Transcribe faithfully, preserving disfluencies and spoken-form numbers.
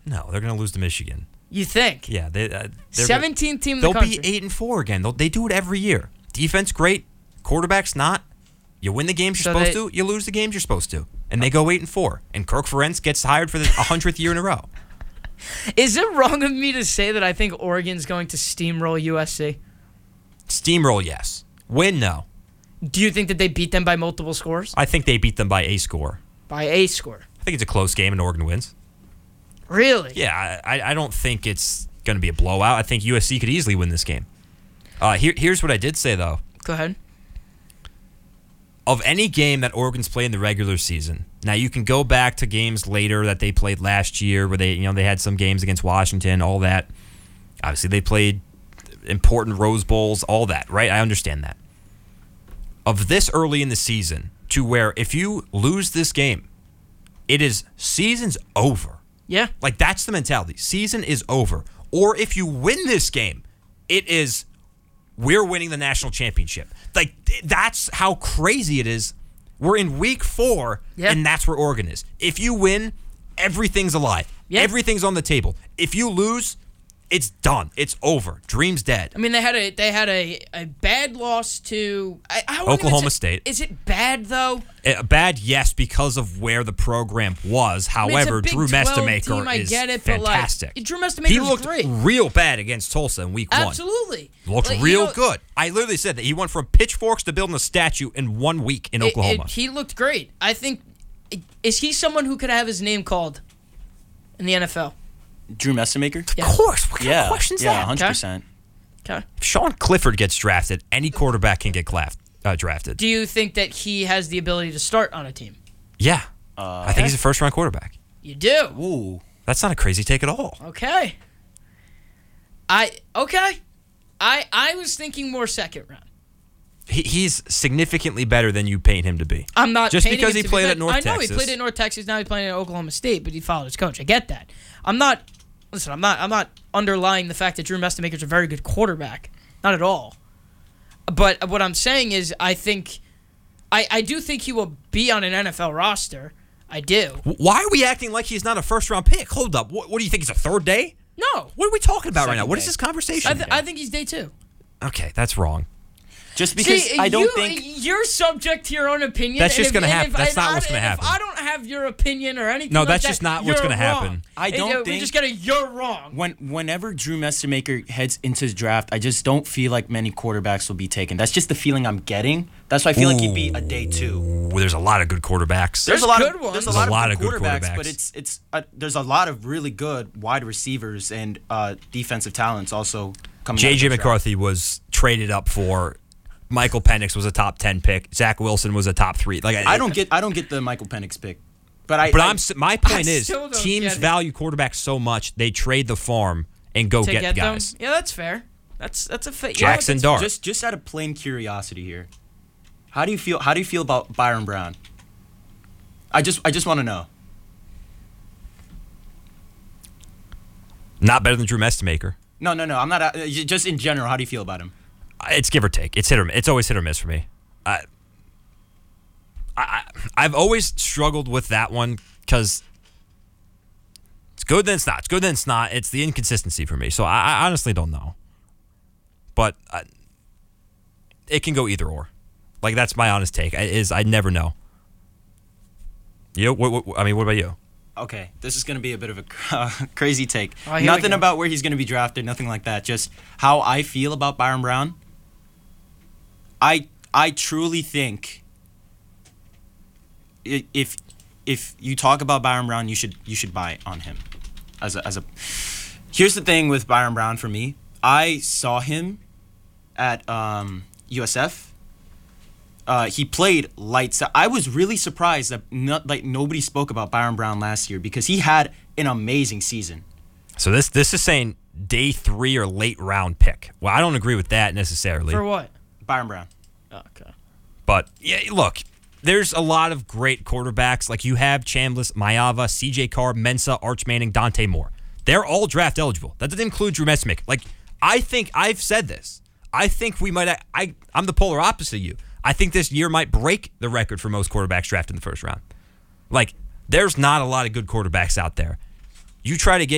No, they're going to lose to Michigan. You think? Yeah. They, uh, seventeenth team in the they'll country. They'll be eight and four again. They'll, they do it every year. Defense, great. Quarterback's not. You win the games you're So supposed they- to. You lose the games you're supposed to. And they go eight and four. And Kirk Ferentz gets hired for the hundredth year in a row. Is it wrong of me to say that I think Oregon's going to steamroll U S C? Steamroll, yes. Win, no. Do you think that they beat them by multiple scores? I think they beat them by a score. By a score. I think it's a close game and Oregon wins. Really? Yeah, I, I don't think it's going to be a blowout. I think U S C could easily win this game. Uh, here, here's what I did say, though. Go ahead. Of any game that Oregon's played in the regular season, now you can go back to games later that they played last year where they, you know, they had some games against Washington, all that. Obviously, they played important Rose Bowls, all that, right? I understand that. Of this early in the season to where if you lose this game, it is season's over. Yeah. Like, that's the mentality. Season is over. Or if you win this game, it is we're winning the national championship. Like, that's how crazy it is. We're in week four, yeah. and that's where Oregon is. If you win, everything's alive. Yeah. Everything's on the table. If you lose, it's done. It's over. Dream's dead. I mean, they had a they had a, a bad loss to I, I wouldn't Oklahoma even say- State. Is it bad though? Uh, bad, yes, because of where the program was. I mean, it's a However, Big Drew twelve Mestemaker team, I is get it, but, like, fantastic. Drew Mestemaker's he looked great. real bad against Tulsa in week one. Absolutely. Looked Like, you real know, good. I literally said that he went from pitchforks to building a statue in one week in it- Oklahoma. it- he looked great. I think is he someone who could have his name called in the N F L? Drew Mestemaker? Of course. What kind Yeah, of question's yeah, that? one hundred percent. Okay. If Sean Clifford gets drafted, any quarterback can get claf- uh, drafted. Do you think that he has the ability to start on a team? Yeah. Uh, I think he's a first-round quarterback. You do. Ooh. That's not a crazy take at all. Okay. I okay. I I was thinking more second round. He, he's significantly better than you paint him to be. I'm not Just painting because it he to be played good. at North I know Texas. he played at North Texas. Now he's playing at Oklahoma State, but he followed his coach. I get that. I'm not. Listen, I'm not. I'm not underlying the fact that Drew Mestemaker's a very good quarterback. Not at all. But what I'm saying is, I think, I I do think he will be on an N F L roster. I do. Why are we acting like he's not a first-round pick? Hold up. What, what do you think? He's a third day? No. What are we talking about right now? Second What is day. this conversation? I, th- I think he's day two. Okay, that's wrong. Just because See, I don't you, think you're subject to your own opinion. That's and just if- gonna and happen. if- That's and not I- what's gonna and happen. If I don't have your opinion or anything, No, like that's that, just not what's you're gonna wrong. happen. I And, don't uh, We think- just gotta. You're wrong. when whenever Drew Mestemaker heads into his draft, I just don't feel like many quarterbacks will be taken. That's just the feeling I'm getting. That's why I feel like he'd be a day two. Ooh, there's a lot of good quarterbacks. There's a lot good of ones. there's a There's lot, a lot of, of good good quarterbacks, quarterbacks. but it's it's uh, there's a lot of really good wide receivers and uh, defensive talents also coming. out J of J the draft. McCarthy was traded up for. Michael Penix was a top ten pick. Zach Wilson was a top three. Like I don't get I don't get the Michael Penix pick, but I. But I, I'm s- my point I is still don't teams get it. value quarterbacks so much they trade the farm and go to get, get the guys. them. Yeah, that's fair. That's that's a fa- Jackson yeah, Dart. just just out of plain curiosity here, how do you feel? How do you feel about Byron Brown? I just I just want to know. Not better than Drew Mestemaker. No, no, no. I'm not. Uh, just in general, how do you feel about him? It's give or take. It's hit or it's always hit or miss for me. I, I I've always struggled with that one because it's good then it's not. It's good then it's not. It's the inconsistency for me. So I, I honestly don't know. But I, it can go either or. Like that's my honest take. Is I never know. You? What, what, I mean, what about you? Okay, this is going to be a bit of a uh, crazy take. Oh, here we Nothing go. about where he's going to be drafted, nothing like that. Just how I feel about Byron Brown. I I truly think i- if if you talk about Byron Brown, you should you should buy on him. As a as a Here's the thing with Byron Brown for me. I saw him at um, U S F. Uh, he played lights out. I was really surprised that not, like nobody spoke about Byron Brown last year because he had an amazing season. So this this is saying day three or late round pick. Well, I don't agree with that necessarily. For what? Byron Brown. Okay. But yeah, look, there's a lot of great quarterbacks. Like you have Chambliss, Maeva, C J Carr, Mensa, Arch Manning, Dante Moore. They're all draft eligible. That doesn't include Drew Mestemaker. Like I think I've said this. I think we might. I I'm the polar opposite of you. I think this year might break the record for most quarterbacks drafted in the first round. Like there's not a lot of good quarterbacks out there. You try to get